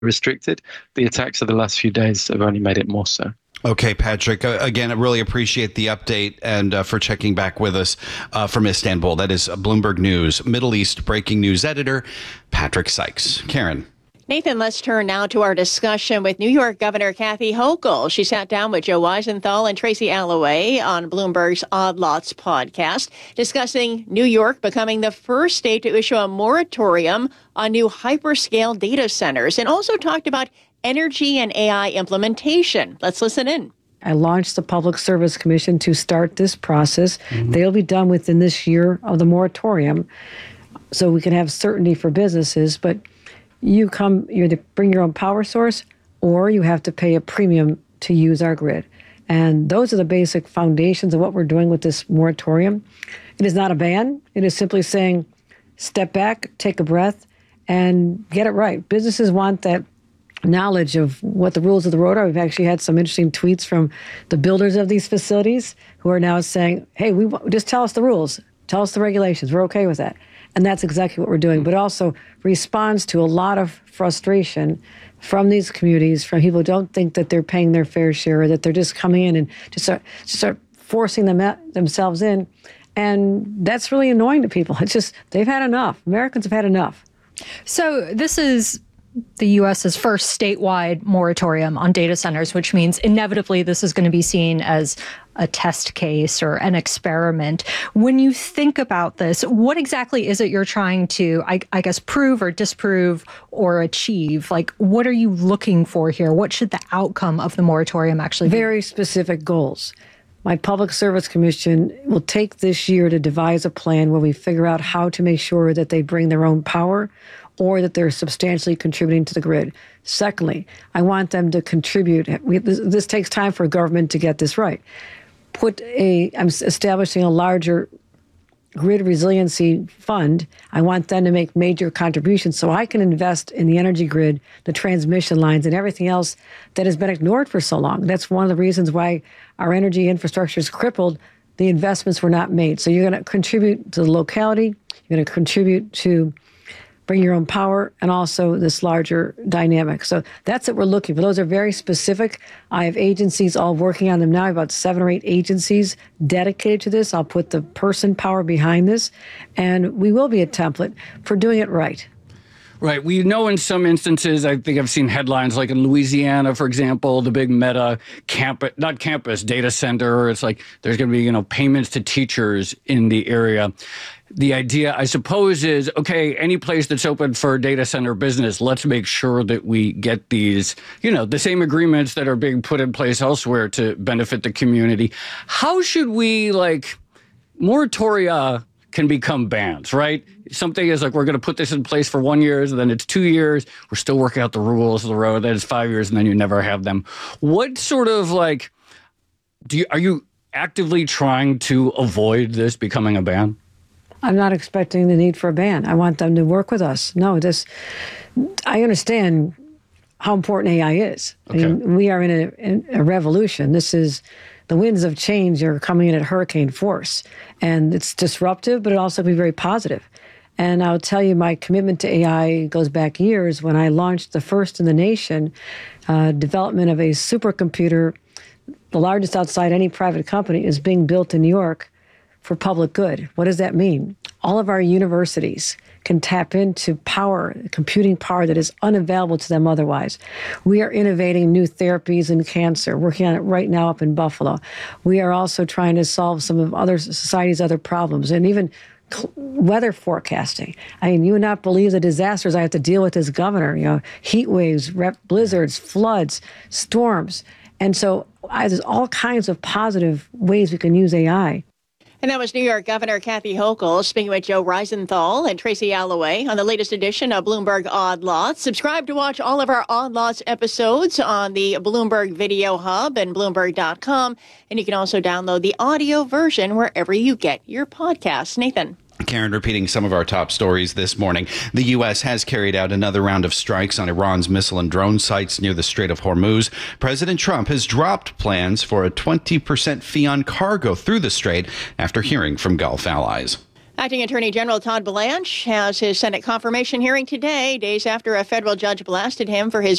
restricted. The attacks of the last few days have only made it more so. Okay, Patrick, again, I really appreciate the update and for checking back with us from Istanbul. That is Bloomberg News, Middle East breaking news editor, Patrick Sykes. Karen. Nathan, let's turn now to our discussion with New York Governor Kathy Hochul. She sat down with Joe Weisenthal and Tracy Alloway on Bloomberg's Odd Lots podcast, discussing New York becoming the first state to issue a moratorium on new hyperscale data centers, and also talked about energy and AI implementation. Let's listen in. I launched the Public Service Commission to start this process. They'll be done within this year of the moratorium, so we can have certainty for businesses. But you either bring your own power source or you have to pay a premium to use our grid. And those are the basic foundations of what we're doing with this moratorium. It is not a ban. It is simply saying, step back, take a breath, and get it right. Businesses want that knowledge of what the rules of the road are. We've actually had some interesting tweets from the builders of these facilities who are now saying, hey, just tell us the rules, tell us the regulations. We're okay with that. And that's exactly what we're doing, but also responds to a lot of frustration from these communities, from people who don't think that they're paying their fair share, that they're just coming in and just start forcing themselves in. And that's really annoying to people. It's just, they've had enough. Americans have had enough. So this is the U.S.'s first statewide moratorium on data centers, which means inevitably this is going to be seen as a test case or an experiment. When you think about this, what exactly is it you're trying to, I guess, prove or disprove or achieve? Like, what are you looking for here? What should the outcome of the moratorium actually be? Very specific goals. My Public Service Commission will take this year to devise a plan where we figure out how to make sure that they bring their own power or that they're substantially contributing to the grid. Secondly, I want them to contribute. This takes time for government to get this right. I'm establishing a larger grid resiliency fund. I want them to make major contributions so I can invest in the energy grid, the transmission lines, and everything else that has been ignored for so long. That's one of the reasons why our energy infrastructure is crippled. The investments were not made. So you're going to contribute to the locality. You're going to contribute to bring your own power, and also this larger dynamic. So that's what we're looking for. Those are very specific. I have agencies all working on them now, about 7 or 8 agencies dedicated to this. I'll put the person power behind this, and we will be a template for doing it right. Right. We know in some instances, I think I've seen headlines like in Louisiana, for example, the big Meta data center. It's like there's going to be, payments to teachers in the area. The idea, I suppose, is, okay, any place that's open for data center business, let's make sure that we get these, the same agreements that are being put in place elsewhere to benefit the community. How should we, moratoria can become bans, right? Something is like, we're going to put this in place for 1 year, and then it's 2 years. We're still working out the rules of the road. Then it's 5 years, and then you never have them. What sort of are you actively trying to avoid this becoming a ban? I'm not expecting the need for a ban. I want them to work with us. No, I understand how important AI is. Okay. I mean, we are in a revolution. The winds of change are coming in at hurricane force, and it's disruptive, but it also can be very positive. And I'll tell you, my commitment to AI goes back years when I launched the first in the nation development of a supercomputer, the largest outside any private company, is being built in New York for public good. What does that mean? All of our universities can tap into power, computing power that is unavailable to them otherwise. We are innovating new therapies in cancer, working on it right now up in Buffalo. We are also trying to solve some of other society's other problems, and even weather forecasting. I mean, you would not believe the disasters I have to deal with as governor, heat waves, blizzards, floods, storms. And so there's all kinds of positive ways we can use AI. And that was New York Governor Kathy Hochul speaking with Joe Weisenthal and Tracy Alloway on the latest edition of Bloomberg Odd Lots. Subscribe to watch all of our Odd Lots episodes on the Bloomberg Video Hub and Bloomberg.com. And you can also download the audio version wherever you get your podcasts. Nathan. Karen, repeating some of our top stories this morning. The U.S. has carried out another round of strikes on Iran's missile and drone sites near the Strait of Hormuz. President Trump has dropped plans for a 20% fee on cargo through the strait after hearing from Gulf allies. Acting Attorney General Todd Blanche has his Senate confirmation hearing today, days after a federal judge blasted him for his